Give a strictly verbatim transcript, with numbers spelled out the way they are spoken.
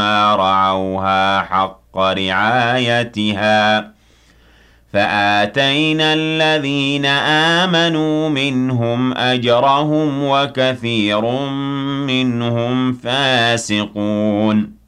رعوها حق رعايتها فآتينا الذين آمنوا منهم أجرهم وكثير منهم فاسقون